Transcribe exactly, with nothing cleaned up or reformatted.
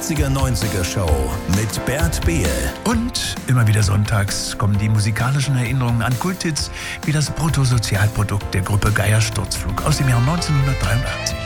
achtziger neunziger Show mit Bert Behl. Und immer wieder sonntags kommen die musikalischen Erinnerungen an Kulthits wie das Bruttosozialprodukt der Gruppe Geier Sturzflug aus dem Jahr neunzehnhundertdreiundachtzig.